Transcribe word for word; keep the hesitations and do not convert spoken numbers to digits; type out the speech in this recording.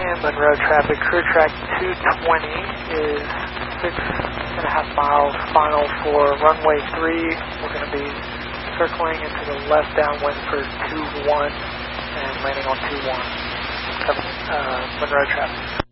and Monroe traffic. Crew track two twenty is six and a half miles final for runway three. We're going to be circling into the left downwind for two one and landing on two one. Uh, Monroe traffic.